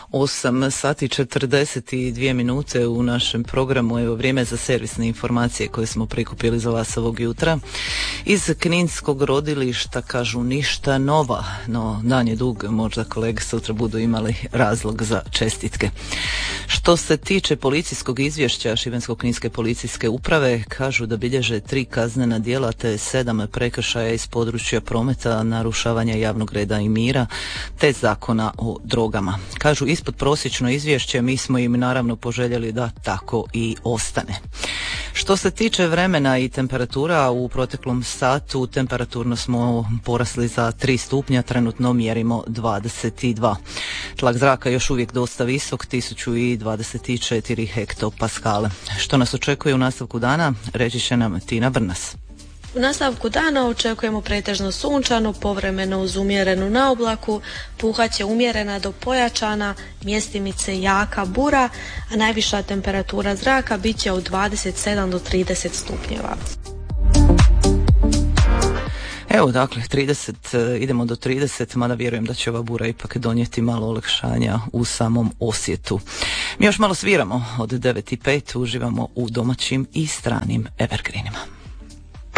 8 sati 42 minute u našem programu. Evo vrijeme za servisne informacije koje smo prikupili za vas ovog jutra. Iz Kninskog rodilišta kažu ništa nova, no dan je dug, možda kolege sutra budu imali razlog za čestitke. Što se tiče policijskog izvješća Šibensko-kninske policijske uprave, kažu da bilježe 3 kaznena djela te 7 prekršaja iz područja prometa, narušavanja javnog reda i mira te zakona o drogama. Kažu ispod prosječno izvješće, mi smo im naravno poželjeli da tako i ostane. Što se tiče vremena i temperatura, u proteklom satu temperaturno smo porasli za 3 stupnja, trenutno mjerimo 22. Tlak zraka još uvijek dosta visok, 1024 hektopaskale. Što nas očekuje u nastavku dana, reći će nam Tina Brnas. U nastavku dana očekujemo pretežno sunčano, povremeno uz umjerenu naoblaku, puhat će umjerena do pojačana, mjestimice jaka bura, a najviša temperatura zraka bit će od 27 do 30 stupnjeva. Evo dakle, 30, idemo do 30, mada vjerujem da će ova bura ipak donijeti malo olakšanja u samom Osjetu. Mi još malo sviramo od 9:05, uživamo u domaćim i stranim evergreenima.